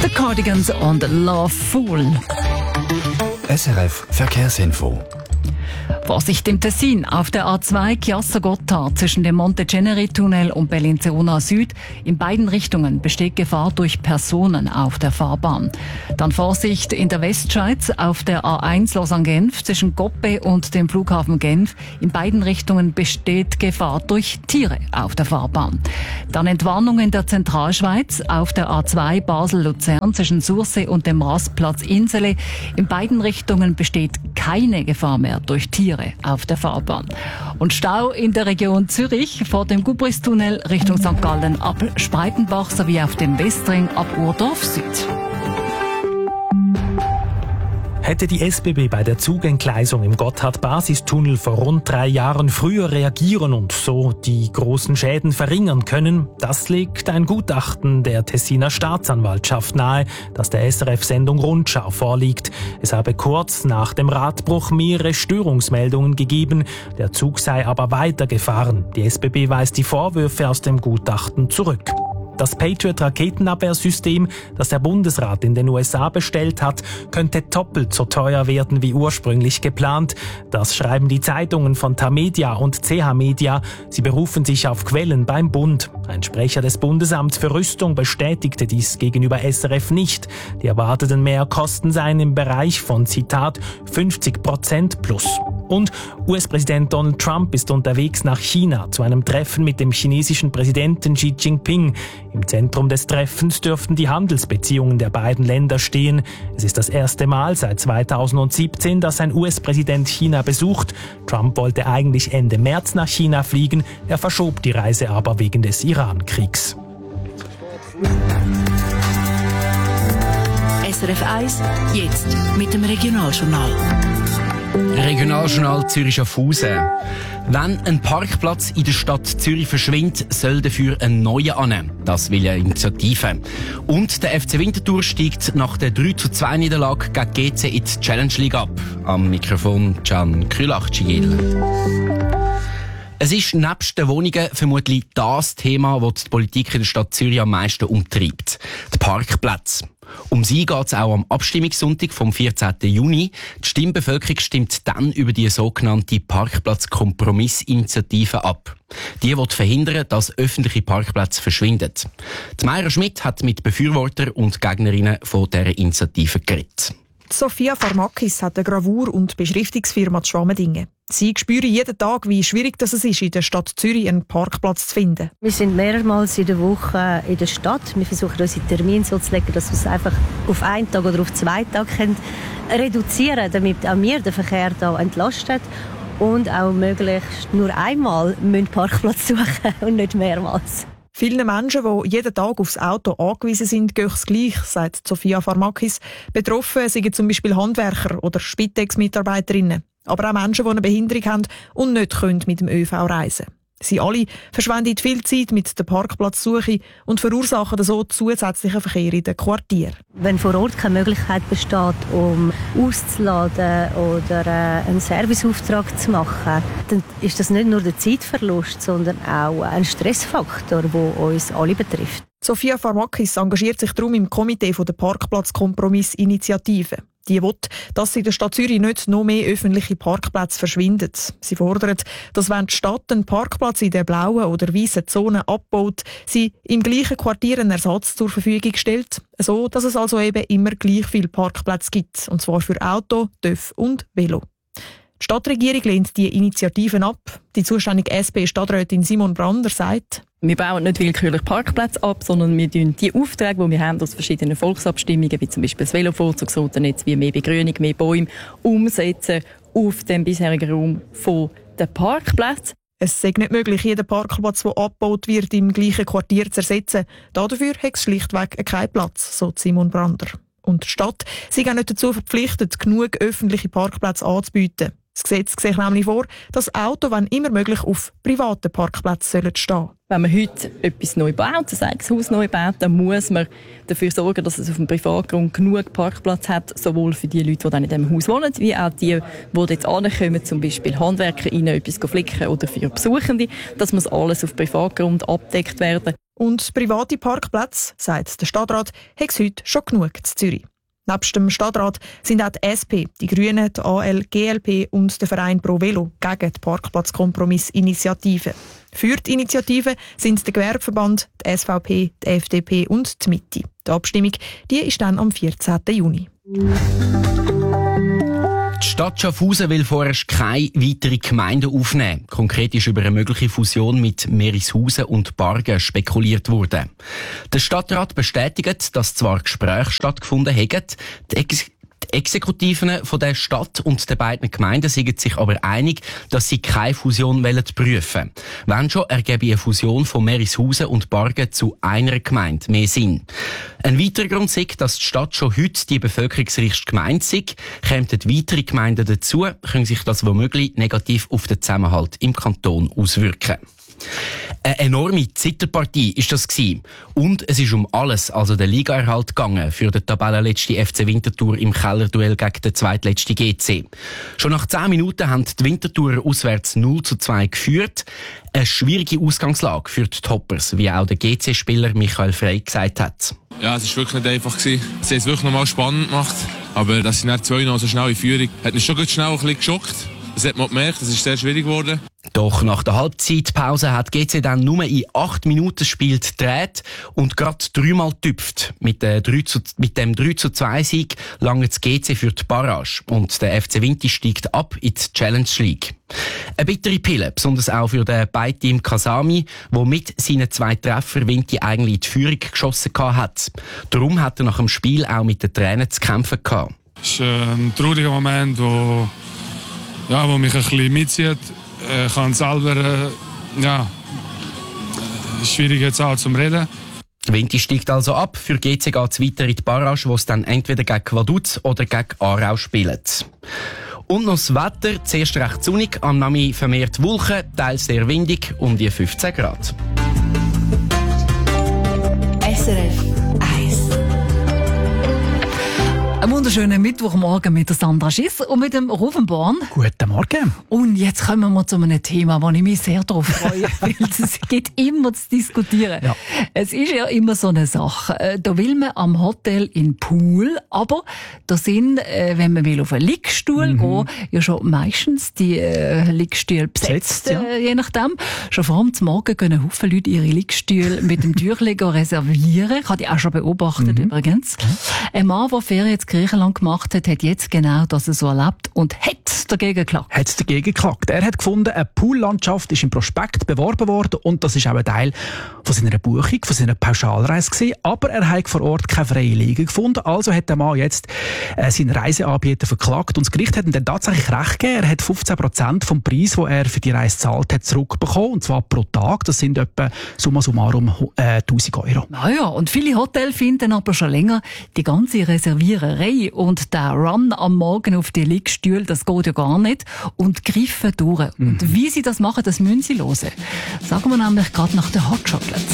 The Cardigans und Love Fool. SRF Verkehrsinfo. Vorsicht im Tessin. Auf der A2 Chiasso-Gotthard zwischen dem Monte-Ceneri-Tunnel und Bellinzona Süd. In beiden Richtungen besteht Gefahr durch Personen auf der Fahrbahn. Dann Vorsicht in der Westschweiz auf der A1 Lausanne-Genf zwischen Goppe und dem Flughafen Genf. In beiden Richtungen besteht Gefahr durch Tiere auf der Fahrbahn. Dann Entwarnung in der Zentralschweiz auf der A2 Basel-Luzern zwischen Sursee und dem Rastplatz Insele. In beiden Richtungen besteht keine Gefahr mehr durch Tiere auf der Fahrbahn. Und Stau in der Region Zürich vor dem Gubristunnel Richtung St. Gallen ab Spreitenbach sowie auf dem Westring ab Urdorf Süd. Hätte die SBB bei der Zugentgleisung im Gotthard-Basistunnel vor rund 3 Jahren früher reagieren und so die großen Schäden verringern können, das legt ein Gutachten der Tessiner Staatsanwaltschaft nahe, das der SRF-Sendung Rundschau vorliegt. Es habe kurz nach dem Radbruch mehrere Störungsmeldungen gegeben, der Zug sei aber weitergefahren. Die SBB weist die Vorwürfe aus dem Gutachten zurück. Das Patriot-Raketenabwehrsystem, das der Bundesrat in den USA bestellt hat, könnte doppelt so teuer werden wie ursprünglich geplant. Das schreiben die Zeitungen von Tamedia und CH Media. Sie berufen sich auf Quellen beim Bund. Ein Sprecher des Bundesamts für Rüstung bestätigte dies gegenüber SRF nicht. Die erwarteten Mehrkosten seien im Bereich von, Zitat, 50% plus. Und US-Präsident Donald Trump ist unterwegs nach China zu einem Treffen mit dem chinesischen Präsidenten Xi Jinping. Im Zentrum des Treffens dürften die Handelsbeziehungen der beiden Länder stehen. Es ist das erste Mal seit 2017, dass ein US-Präsident China besucht. Trump wollte eigentlich Ende März nach China fliegen, er verschob die Reise aber wegen des Iran-Kriegs. SRF 1, jetzt mit dem Regionaljournal. Regionaljournal Zürich-Schaffhausen. Wenn ein Parkplatz in der Stadt Zürich verschwindet, soll dafür ein neuer an. Das will eine Initiative. Und der FC Winterthur steigt nach der 3:2 Niederlage gegen GC in die Challenge League ab. Am Mikrofon Can Krülach-Cigel. Es ist nebst den Wohnungen vermutlich das Thema, das die Politik in der Stadt Zürich am meisten umtreibt. Die Parkplätze. Um sie geht es auch am Abstimmungssonntag vom 14. Juni. Die Stimmbevölkerung stimmt dann über die sogenannte Parkplatz-Kompromiss-Initiative ab. Die will verhindern, dass öffentliche Parkplätze verschwinden. Die Mayra Schmidt hat mit Befürwortern und Gegnerinnen von dieser Initiative geredet. Sophia Farmakis hat eine Gravur- und Beschriftungsfirma zu Schwammendingen. Sie spüren jeden Tag, wie schwierig es ist, in der Stadt Zürich einen Parkplatz zu finden. Wir sind mehrmals in der Woche in der Stadt. Wir versuchen unsere Termine so zu legen, dass wir es einfach auf einen Tag oder auf 2 Tage reduzieren können, damit auch wir den Verkehr hier entlastet und auch möglichst nur einmal einen Parkplatz suchen und nicht mehrmals. Vielen Menschen, die jeden Tag aufs Auto angewiesen sind, geht es gleich, sagt Sophia Farmakis. Betroffen sind zum Beispiel Handwerker oder Spitex-Mitarbeiterinnen. Aber auch Menschen, die eine Behinderung haben und nicht mit dem ÖV reisen können. Sie alle verschwenden viel Zeit mit der Parkplatzsuche und verursachen so zusätzlichen Verkehr in den Quartieren. Wenn vor Ort keine Möglichkeit besteht, um auszuladen oder einen Serviceauftrag zu machen, dann ist das nicht nur der Zeitverlust, sondern auch ein Stressfaktor, der uns alle betrifft. Sophia Farmakis engagiert sich darum im Komitee der Parkplatz-Kompromiss-Initiative. Die will, dass in der Stadt Zürich nicht noch mehr öffentliche Parkplätze verschwinden. Sie fordert, dass wenn die Stadt einen Parkplatz in der blauen oder weißen Zone abbaut, sie im gleichen Quartier einen Ersatz zur Verfügung stellt, so dass es also eben immer gleich viele Parkplätze gibt, und zwar für Auto, TÜV und Velo. Die Stadtregierung lehnt die Initiativen ab. Die zuständige SP-Stadträtin Simon Brander sagt: Wir bauen nicht willkürlich Parkplätze ab, sondern wir tun die Aufträge, die wir haben aus verschiedenen Volksabstimmungen, wie zum Beispiel das Velovorzugsroutennetz, wie mehr Begrünung, mehr Bäume, umsetzen auf den bisherigen Raum der Parkplätze. Es sei nicht möglich, jeden Parkplatz, der abgebaut wird, im gleichen Quartier zu ersetzen. Dafür hat es schlichtweg keinen Platz, so Simon Brander. Und die Stadt sei auch nicht dazu verpflichtet, genug öffentliche Parkplätze anzubieten. Das Gesetz sieht nämlich vor, dass Autos, wenn immer möglich, auf privaten Parkplätzen stehen sollen. Wenn man heute etwas neu baut, sei es Haus neu baut, dann muss man dafür sorgen, dass es auf dem Privatgrund genug Parkplatz hat, sowohl für die Leute, die dann in diesem Haus wohnen, wie auch die jetzt ankommen, zum Beispiel Handwerker, ihnen etwas flicken oder für Besuchende. Das muss alles auf Privatgrund abgedeckt werden. Und private Parkplätze, sagt der Stadtrat, hat es heute schon genug in Zürich. Nebst dem Stadtrat sind auch die SP, die Grünen, die AL, GLP und der Verein Pro Velo gegen die Parkplatzkompromiss-Initiative. Für die Initiative sind der Gewerbeverband, die SVP, die FDP und die Mitte. Die Abstimmung die ist dann am 14. Juni. Die Stadt Schaffhausen will vorerst keine weiteren Gemeinden aufnehmen. Konkret ist über eine mögliche Fusion mit Merishausen und Bargen spekuliert worden. Der Stadtrat bestätigt, dass zwar Gespräche stattgefunden haben, die Exekutiven von der Stadt und der beiden Gemeinden sind sich aber einig, dass sie keine Fusion prüfen wollen. Wenn schon, ergebe eine Fusion von Merishausen und Bargen zu einer Gemeinde mehr Sinn. Ein weiterer Grund ist, dass die Stadt schon heute die bevölkerungsreichste Gemeinde ist. Kämen weitere Gemeinden dazu, können sich das womöglich negativ auf den Zusammenhalt im Kanton auswirken. Eine enorme Zitterpartie ist das gewesen. Und es ist um alles, also den Ligaerhalt gegangen für den Tabellenletzten FC Winterthur im Kellerduell gegen den zweitletzten GC. Schon nach 10 Minuten haben die Winterthurer auswärts 0:2 geführt. Eine schwierige Ausgangslage für die Toppers, wie auch der GC-Spieler Michael Frey gesagt hat. Ja, es war wirklich nicht einfach. Sie haben es wirklich nochmal spannend gemacht. Aber dass sie nach 2-0 so schnell in Führung, hat mich schon schnell ein bisschen geschockt. Das hat man gemerkt, das ist sehr schwierig geworden. Doch nach der Halbzeitpause hat GC dann nur in 8 Minuten das Spiel gedreht und gerade 3-mal getüpft. Mit dem 3:2-Sieg langt das GC für die Barrage und der FC Winti steigt ab in die Challenge League. Eine bittere Pille, besonders auch für den Beiteam Kasami, der mit seinen 2 Treffern Winti eigentlich in die Führung geschossen hat. Darum hat er nach dem Spiel auch mit den Tränen zu kämpfen gehabt. Es ist ein trauriger Moment, wo mich ein bisschen mitzieht. Ich kann selber, schwierig jetzt auch zum Reden. Winti steigt also ab. Für GC geht es weiter in die Barrage, wo es dann entweder gegen Vaduz oder gegen Aarau spielt. Und noch das Wetter. Zuerst recht sonnig, am Nachmittag vermehrt Wolken, teils sehr windig, um die 15 Grad. SRF 1. Einen wunderschönen Mittwochmorgen mit der Sandra Schiss und mit dem Rufen Born. Guten Morgen. Und jetzt kommen wir zu einem Thema, wo ich mich sehr darauf freue, weil es geht immer zu diskutieren. Ja. Es ist ja immer so eine Sache. Da will man am Hotel in den Pool, aber da sind, wenn man will auf einen Liegestuhl gehen, ja schon meistens die Liegestühle besetzt, je nachdem. Schon vor dem Morgen gehen Haufen Leute ihre Liegestühle mit dem Türchen reservieren. Ich habe die auch schon beobachtet übrigens. Ein Mann, der Ferien in Griechenland gemacht hat jetzt genau das so erlebt und hat dagegen geklagt. Er hat gefunden, eine Poollandschaft ist im Prospekt beworben worden und das ist auch ein Teil von seiner Buchung, von seiner Pauschalreise gewesen. Aber er hat vor Ort keine freie Liege gefunden. Also hat der Mann jetzt seinen Reiseanbieter verklagt und das Gericht hat ihm dann tatsächlich recht gegeben. Er hat 15% vom Preis, den er für die Reise gezahlt hat, zurückbekommen. Und zwar pro Tag. Das sind etwa summa summarum 1'000 Euro. Naja, und viele Hotels finden aber schon länger die ganze Reserviererei und der Run am Morgen auf die Liegestühle, das geht ja gar nicht, und greifen durch. Und wie sie das machen, das müssen sie hören. Sagen wir nämlich gerade nach den Hot Chocolates.